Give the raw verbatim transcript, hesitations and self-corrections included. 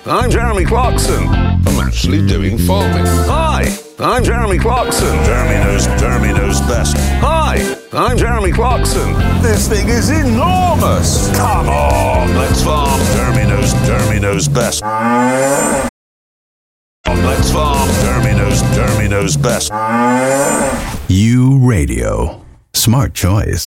I'm Jeremy Clarkson. I'm actually doing farming. Hi, I'm Jeremy Clarkson. Jeremy knows, Jeremy knows best. Hi, I'm Jeremy Clarkson. This thing is enormous. Come on, let's farm. Jeremy knows, Jeremy knows best. Let's farm. Jeremy knows, Jeremy knows best. U Radio. Smart choice.